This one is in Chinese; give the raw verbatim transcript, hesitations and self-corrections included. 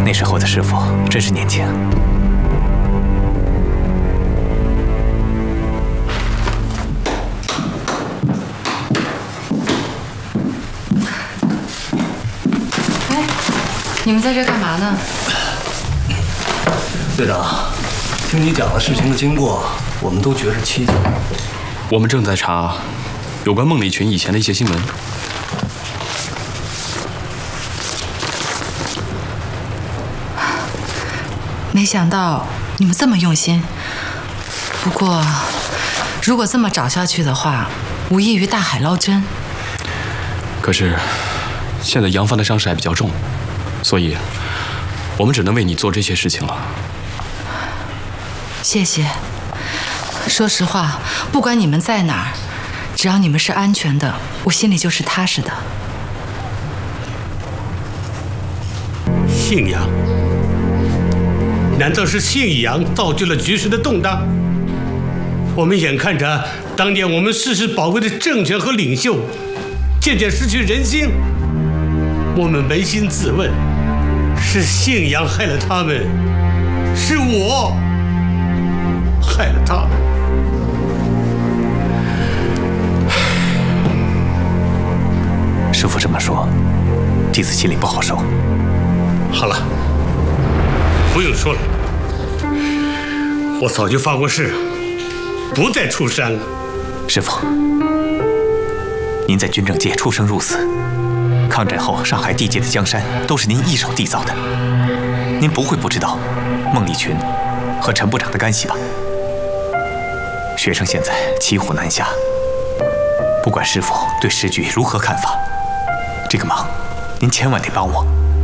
那时候的师傅真是年轻。 哎，你们在这干嘛呢？ 队长，听你讲了事情的经过，我们都觉着蹊跷。 我们正在查有关孟丽群以前的一些新闻。 没想到你们这么用心。不过，如果这么找下去的话，无异于大海捞针。 可是，现在杨帆的伤势还比较重，所以，我们只能为你做这些事情了。 谢谢。说实话，不管你们在哪儿，只要你们是安全的，我心里就是踏实的。 信仰。 难道是信仰造就了局势的动荡？我们眼看着当年我们世世宝贵的政权和领袖，渐渐失去人心。我们扪心自问，是信仰害了他们，是我害了他们。 师父这么说，弟子心里不好受。 好了。 不用说了，我早就发过誓，不再出山了。 师父，您在军政界出生入死，抗战后上海地界的江山都是您一手缔造的，您不会不知道孟丽群和陈部长的干系吧？学生现在骑虎难下，不管师父对时局如何看法，这个忙您千万得帮我。